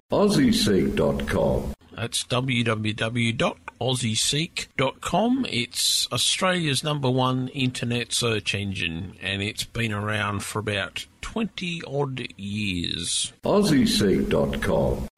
AussieSeek.com. That's www.aussieseek.com. It's Australia's #1 internet search engine, and it's been around for about 20-odd years. AussieSeek.com.